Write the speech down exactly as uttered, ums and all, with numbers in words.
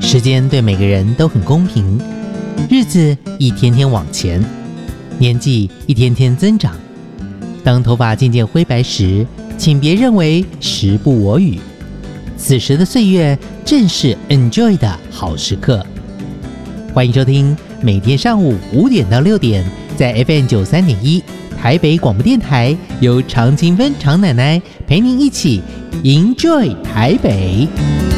时间对每个人都很公平，日子一天天往前，年纪一天天增长。当头发渐渐灰白时，请别认为时不我与，此时的岁月正是 enjoy 的好时刻。欢迎收听每天上午五点到六点，在 F M 九三点一台北广播电台，由常青芬常奶奶陪您一起 enjoy 台北。